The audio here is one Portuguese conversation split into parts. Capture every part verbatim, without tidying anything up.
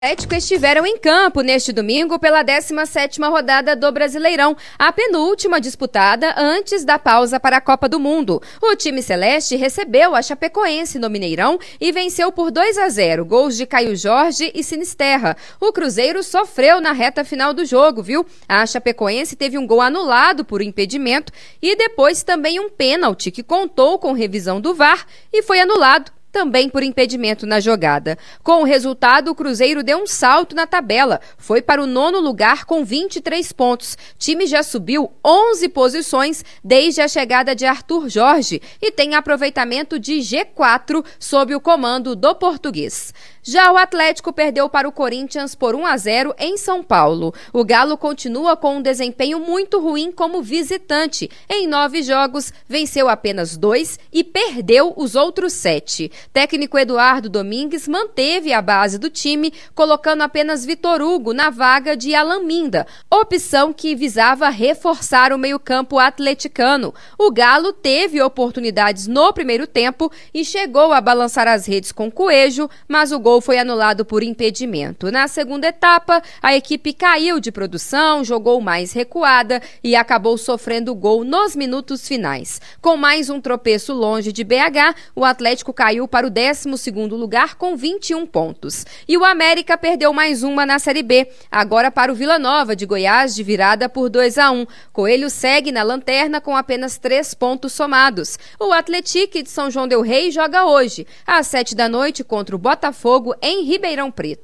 Atlético estiveram em campo neste domingo pela décima sétima rodada do Brasileirão, a penúltima disputada antes da pausa para a Copa do Mundo. O time celeste recebeu a Chapecoense no Mineirão e venceu por dois a zero, gols de Caio Jorge e Sinisterra. O Cruzeiro sofreu na reta final do jogo, viu? A Chapecoense teve um gol anulado por impedimento e depois também um pênalti que contou com revisão do V A R e foi anulado também por impedimento na jogada. Com o resultado, o Cruzeiro deu um salto na tabela. Foi para o nono lugar com vinte e três pontos. O time já subiu onze posições desde a chegada de Arthur Jorge e tem aproveitamento de G quatro sob o comando do português. Já o Atlético perdeu para o Corinthians por um a zero em São Paulo. O Galo continua com um desempenho muito ruim como visitante. Em nove jogos, venceu apenas dois e perdeu os outros sete. Técnico Eduardo Domingues manteve a base do time, colocando apenas Vitor Hugo na vaga de Alan Minda, opção que visava reforçar o meio-campo atleticano. O Galo teve oportunidades no primeiro tempo e chegou a balançar as redes com Coelho, mas o gol foi anulado por impedimento. Na segunda etapa, a equipe caiu de produção, jogou mais recuada e acabou sofrendo gol nos minutos finais. Com mais um tropeço longe de B H, o Atlético caiu para o décimo segundo lugar com vinte e um pontos. E o América perdeu mais uma na Série B, agora para o Vila Nova de Goiás, de virada por dois a um. Coelho segue na lanterna com apenas três pontos somados. O Atlético de São João del Rei joga hoje, às sete da noite, contra o Botafogo, em Ribeirão Preto.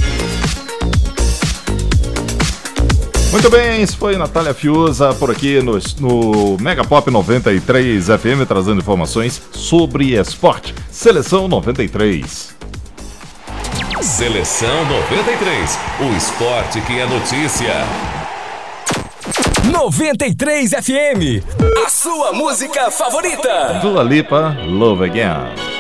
Muito bem, isso foi Natália Fiuza por aqui no, no Mega Pop noventa e três F M, trazendo informações sobre esporte. Seleção noventa e três. Seleção noventa e três, o esporte que é notícia. noventa e três F M, a sua música favorita. Dua Lipa, Love Again.